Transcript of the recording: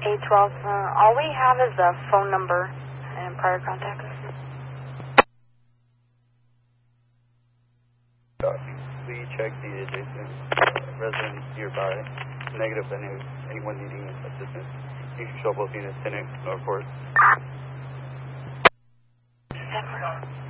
812. All we have is the phone number and prior contact. We check the adjacent residents nearby. Negative anyone needing assistance. You can show both units, 10 North Port. Denver.